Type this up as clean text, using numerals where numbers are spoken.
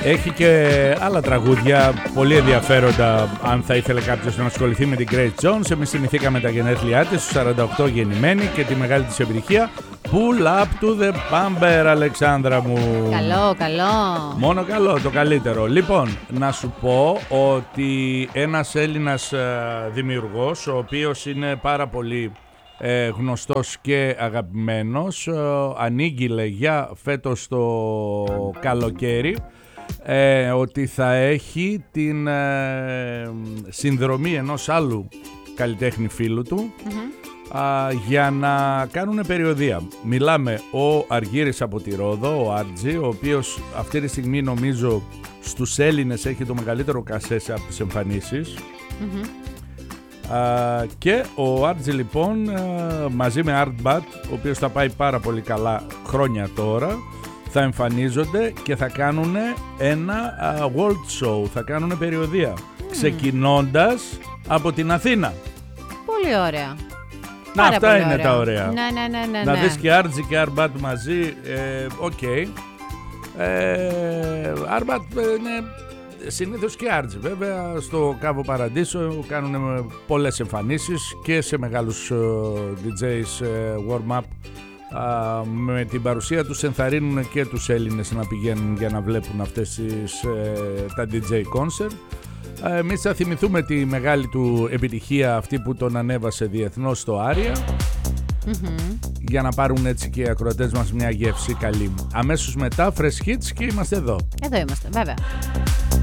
Έχει και άλλα τραγούδια πολύ ενδιαφέροντα αν θα ήθελε κάποιος να ασχοληθεί με την Grace Jones. Εμείς θυμηθήκαμε τα γενέθλιά της, στους 48 γεννημένη και τη μεγάλη της επιτυχία Pull Up to the Bumper, Αλεξάνδρα μου. Καλό, καλό. Μόνο καλό, το καλύτερο. Λοιπόν, να σου πω ότι ένας Έλληνας δημιουργός, ο οποίος είναι πάρα πολύ γνωστός και αγαπημένος, ανήγγειλε για φέτος το καλοκαίρι ότι θα έχει την συνδρομή ενός άλλου καλλιτέχνη φίλου του για να κάνουν περιοδεία. Μιλάμε ο Αργύρης από τη Ρόδο, ο Άρτζη, ο οποίος αυτή τη στιγμή νομίζω στους Έλληνες έχει το μεγαλύτερο κασέ από τις εμφανίσεις. Και ο Άρτζη λοιπόν μαζί με Artbat, ο οποίος θα πάει πάρα πολύ καλά χρόνια τώρα, θα εμφανίζονται και θα κάνουν ένα world show, θα κάνουν περιοδεία, ξεκινώντας από την Αθήνα. Πολύ ωραία. Να, πάρα αυτά πολύ είναι ωραία. τα ωραία. Ναι. Να δεις και Άρτζη και Artbat μαζί, οκ. Artbat είναι συνήθως και Άρτζη βέβαια, στο Κάβο Παραντήσο κάνουν πολλές εμφανίσεις και σε μεγάλους DJs warm-up. Με την παρουσία τους ενθαρρύνουν και τους Έλληνες να πηγαίνουν για να βλέπουν αυτές τα DJ concert. Εμείς θα θυμηθούμε τη μεγάλη του επιτυχία, αυτή που τον ανέβασε διεθνώς στο Άρια, για να πάρουν έτσι και οι ακροατές μας μια γεύση καλή. Αμέσως μετά Fresh Hits και είμαστε εδώ. Εδώ είμαστε, βέβαια.